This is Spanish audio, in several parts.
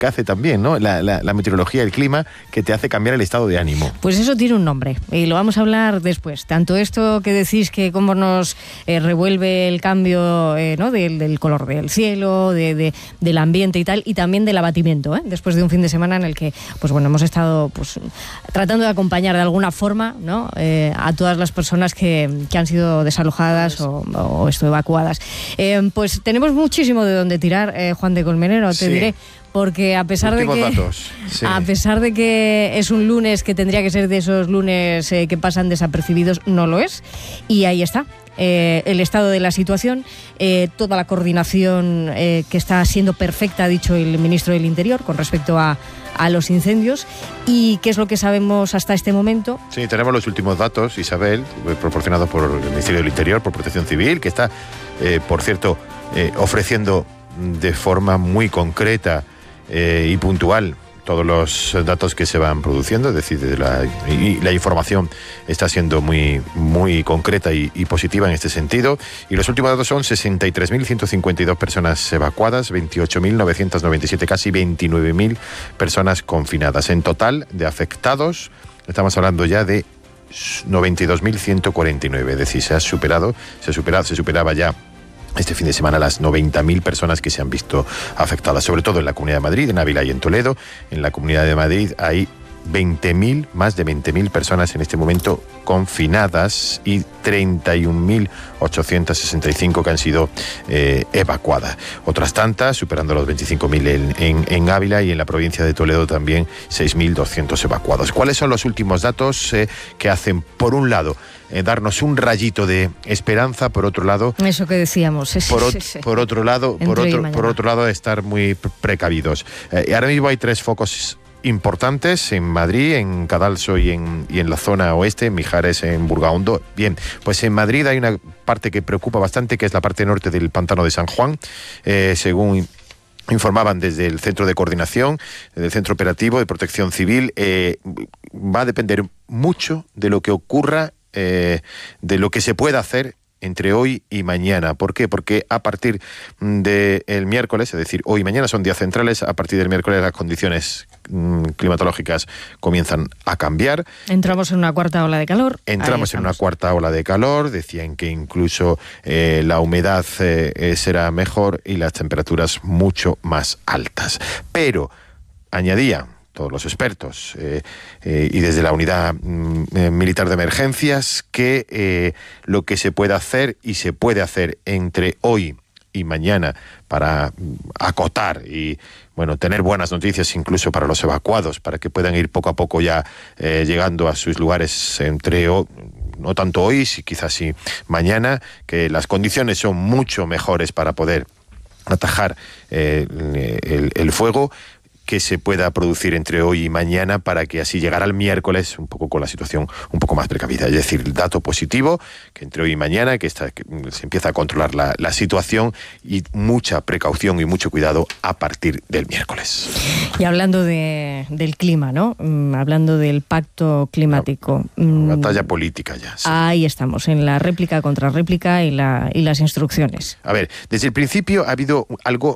que hace también, ¿no? La meteorología, el clima, que te hace cambiar el estado de ánimo. Pues eso tiene un nombre y lo vamos a hablar después. Tanto esto que decís que cómo nos revuelve el cambio ¿no? del color del cielo, del ambiente y tal, y también del abatimiento, después de un fin de semana en el que pues bueno, hemos estado pues tratando de acompañar de alguna forma, ¿no? A todas las personas que han sido desalojadas o evacuadas. Pues tenemos muchísimo de dónde tirar, Juan de Colmenero, te diré. Porque a pesar de que es un lunes que tendría que ser de esos lunes que pasan desapercibidos, no lo es. Y ahí está. El estado de la situación, toda la coordinación que está siendo perfecta, ha dicho el ministro del Interior, con respecto a los incendios. ¿Y qué es lo que sabemos hasta este momento? Sí, tenemos los últimos datos, Isabel, proporcionados por el Ministerio del Interior, por Protección Civil, que está, por cierto, ofreciendo de forma muy concreta y puntual todos los datos que se van produciendo, es decir, la información está siendo muy, muy concreta y positiva en este sentido. Y los últimos datos son 63.152 personas evacuadas, 28.997, casi 29.000 personas confinadas. En total de afectados, estamos hablando ya de 92.149, es decir, se superaba ya este fin de semana las 90.000 personas que se han visto afectadas, sobre todo en la Comunidad de Madrid, en Ávila y en Toledo. En la Comunidad de Madrid hay más de 20.000 personas en este momento confinadas y 31.865 que han sido evacuadas. Otras tantas, superando los 25.000 en Ávila, y en la provincia de Toledo también 6.200 evacuados. ¿Cuáles son los últimos datos que hacen, por un lado, darnos un rayito de esperanza, por otro lado... Eso que decíamos. Por otro lado, estar muy precavidos. Ahora mismo hay 3 focos importantes en Madrid, en Cadalso y en la zona oeste, en Mijares, en Burgaondo. Bien, pues en Madrid hay una parte que preocupa bastante, que es la parte norte del Pantano de San Juan. Según informaban desde el Centro de Coordinación, del Centro Operativo de Protección Civil, va a depender mucho de lo que ocurra, de lo que se pueda hacer entre hoy y mañana. ¿Por qué? Porque a partir del miércoles, es decir, hoy y mañana son días centrales, a partir del miércoles las condiciones climatológicas comienzan a cambiar. Entramos en una cuarta ola de calor. Decían que incluso la humedad será mejor y las temperaturas mucho más altas. Pero, añadía todos los expertos y desde la unidad militar de emergencias, que lo que se puede hacer y se puede hacer entre hoy y mañana para acotar y tener buenas noticias incluso para los evacuados, para que puedan ir poco a poco ya llegando a sus lugares no tanto hoy, quizás sí mañana, que las condiciones son mucho mejores para poder atajar el fuego, que se pueda producir entre hoy y mañana, para que así llegara el miércoles un poco con la situación un poco más precavida. Es decir, el dato positivo, que entre hoy y mañana que se empieza a controlar la situación, y mucha precaución y mucho cuidado a partir del miércoles. Y hablando del clima, ¿no? Hablando del pacto climático. Batalla política ya. Sí. Ahí estamos, en la réplica contra réplica y las instrucciones. A ver, desde el principio ha habido algo...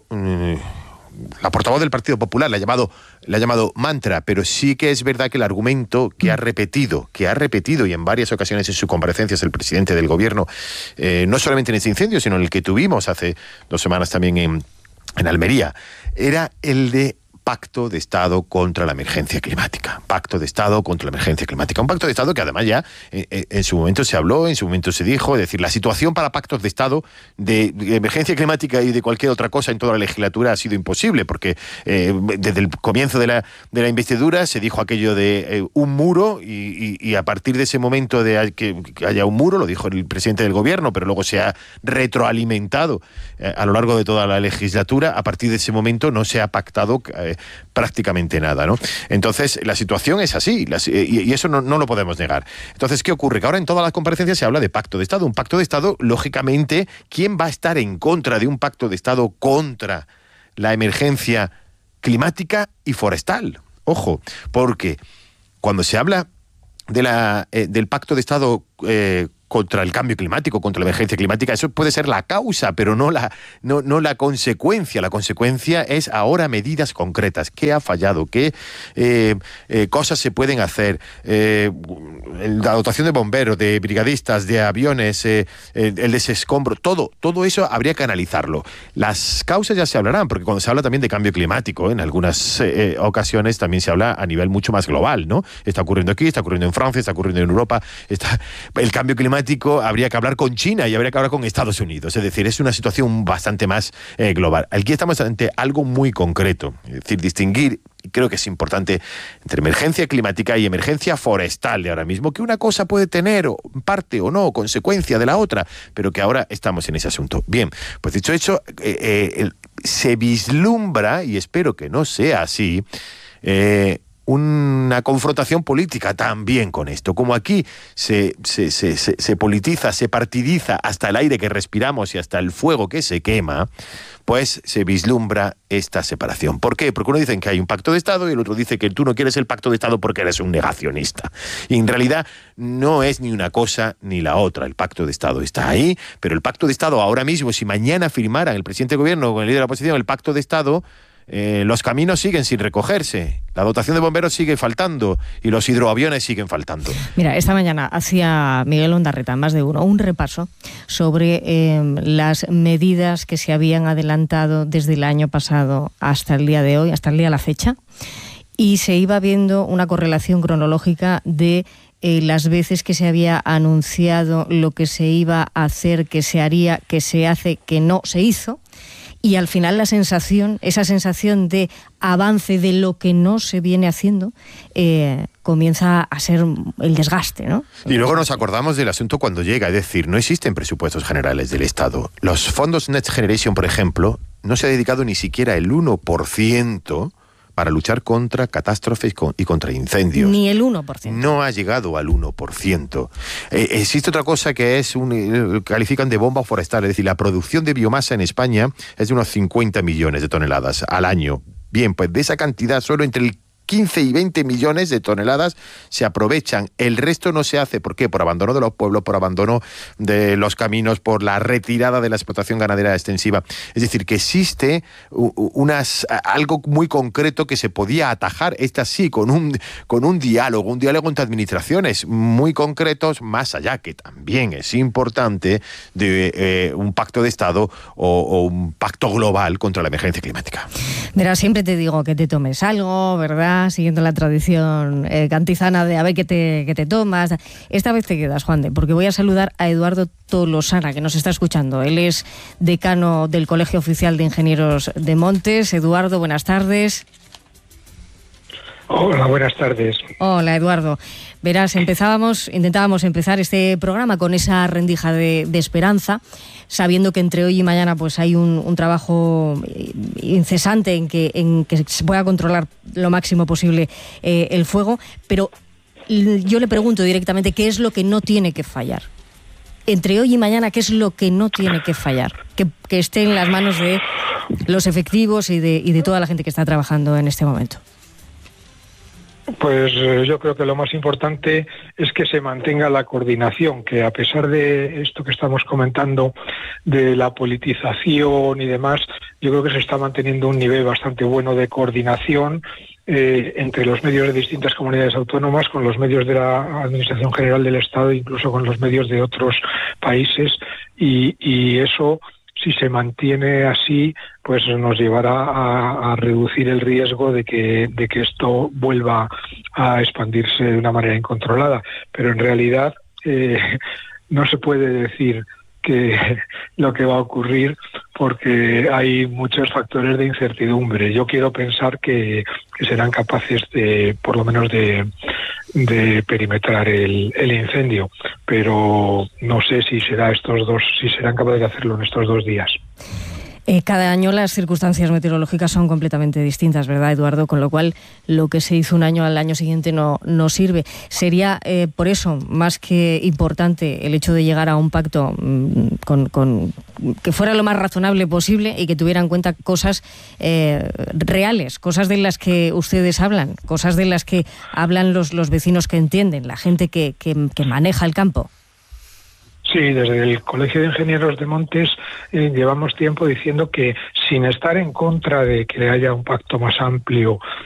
La portavoz del Partido Popular la ha llamado mantra, pero sí que es verdad que el argumento que ha repetido y en varias ocasiones en sus comparecencias el presidente del gobierno, no solamente en ese incendio, sino en el que tuvimos hace 2 semanas también en Almería, era el de pacto de Estado contra la emergencia climática. Pacto de Estado contra la emergencia climática. Un pacto de Estado que además ya en su momento se habló, en su momento se dijo, es decir, la situación para pactos de Estado de emergencia climática y de cualquier otra cosa en toda la legislatura ha sido imposible, porque desde el comienzo de la investidura se dijo aquello de un muro, y a partir de ese momento de que haya un muro, lo dijo el presidente del gobierno, pero luego se ha retroalimentado a lo largo de toda la legislatura. A partir de ese momento no se ha pactado prácticamente nada, ¿no? Entonces, la situación es así, y eso no lo podemos negar. Entonces, ¿qué ocurre? Que ahora en todas las comparecencias se habla de pacto de Estado. Un pacto de Estado, lógicamente, ¿quién va a estar en contra de un pacto de Estado contra la emergencia climática y forestal? Ojo, porque cuando se habla del pacto de Estado contra el cambio climático, contra la emergencia climática. Eso puede ser la causa, pero no la consecuencia. La consecuencia es ahora medidas concretas. ¿Qué ha fallado? ¿Qué cosas se pueden hacer? La dotación de bomberos, de brigadistas, de aviones, el desescombro, todo eso habría que analizarlo. Las causas ya se hablarán, porque cuando se habla también de cambio climático, en algunas ocasiones también se habla a nivel mucho más global, ¿no? Está ocurriendo aquí, está ocurriendo en Francia, está ocurriendo en Europa. El cambio climático habría que hablar con China y habría que hablar con Estados Unidos. Es decir, es una situación bastante más global. Aquí estamos ante algo muy concreto. Es decir, distinguir, y creo que es importante, entre emergencia climática y emergencia forestal de ahora mismo, que una cosa puede tener parte o no, consecuencia de la otra, pero que ahora estamos en ese asunto. Bien, pues dicho eso, se vislumbra, y espero que no sea así, una confrontación política también con esto. Como aquí se politiza, se partidiza hasta el aire que respiramos y hasta el fuego que se quema, pues se vislumbra esta separación. ¿Por qué? Porque uno dice que hay un pacto de Estado y el otro dice que tú no quieres el pacto de Estado porque eres un negacionista. Y en realidad no es ni una cosa ni la otra. El pacto de Estado está ahí, pero el pacto de Estado ahora mismo, si mañana firmaran el presidente de gobierno con el líder de la oposición el pacto de Estado, los caminos siguen sin recogerse, la dotación de bomberos sigue faltando y los hidroaviones siguen faltando. Mira, esta mañana hacía Miguel Ondarreta, más de uno, un repaso sobre las medidas que se habían adelantado desde el año pasado hasta el día de hoy, hasta el día de la fecha, y se iba viendo una correlación cronológica de las veces que se había anunciado lo que se iba a hacer, que se haría, que se hace, que no se hizo. Y al final esa sensación de avance de lo que no se viene haciendo, comienza a ser el desgaste, ¿no? Y luego nos acordamos del asunto cuando llega, es decir, no existen presupuestos generales del Estado. Los fondos Next Generation, por ejemplo, no se ha dedicado ni siquiera el 1% para luchar contra catástrofes y contra incendios. Ni el 1%. No ha llegado al 1%. Existe otra cosa que califican de bomba forestal, es decir, la producción de biomasa en España es de unos 50 millones de toneladas al año. Bien, pues de esa cantidad solo entre el 15 y 20 millones de toneladas se aprovechan. El resto no se hace. ¿Por qué? Por abandono de los pueblos, por abandono de los caminos, por la retirada de la explotación ganadera extensiva. Es decir, que existe algo muy concreto que se podía atajar, sí, con un diálogo entre administraciones muy concretos, más allá, que también es importante, de un pacto de Estado o un pacto global contra la emergencia climática. Verás, siempre te digo que te tomes algo, ¿verdad? Siguiendo la tradición cantizana de a ver qué te tomas. Esta vez te quedas, Juan de, porque voy a saludar a Eduardo Tolosana, que nos está escuchando. Él es decano del Colegio Oficial de Ingenieros de Montes. Eduardo, buenas tardes. Hola, buenas tardes. Hola, Eduardo. Verás, intentábamos empezar este programa con esa rendija de esperanza, sabiendo que entre hoy y mañana pues hay un trabajo incesante en que se pueda controlar lo máximo posible el fuego, pero yo le pregunto directamente qué es lo que no tiene que fallar. Entre hoy y mañana, ¿qué es lo que no tiene que fallar? Que esté en las manos de los efectivos y de toda la gente que está trabajando en este momento. Pues yo creo que lo más importante es que se mantenga la coordinación, que a pesar de esto que estamos comentando, de la politización y demás, yo creo que se está manteniendo un nivel bastante bueno de coordinación entre los medios de distintas comunidades autónomas, con los medios de la Administración General del Estado, incluso con los medios de otros países, y eso, si se mantiene así, pues nos llevará a reducir el riesgo de que esto vuelva a expandirse de una manera incontrolada. Pero en realidad no se puede decir que lo que va a ocurrir, porque hay muchos factores de incertidumbre. Yo quiero pensar que serán capaces de, por lo menos, de perimetrar el incendio, pero no sé si serán capaces de hacerlo en estos 2 días. Cada año las circunstancias meteorológicas son completamente distintas, ¿verdad, Eduardo? Con lo cual, lo que se hizo un año al año siguiente no sirve. Sería, por eso, más que importante el hecho de llegar a un pacto con que fuera lo más razonable posible y que tuviera en cuenta cosas reales, cosas de las que ustedes hablan, cosas de las que hablan los vecinos que entienden, la gente que maneja el campo. Sí, desde el Colegio de Ingenieros de Montes llevamos tiempo diciendo que, sin estar en contra de que haya un pacto más amplio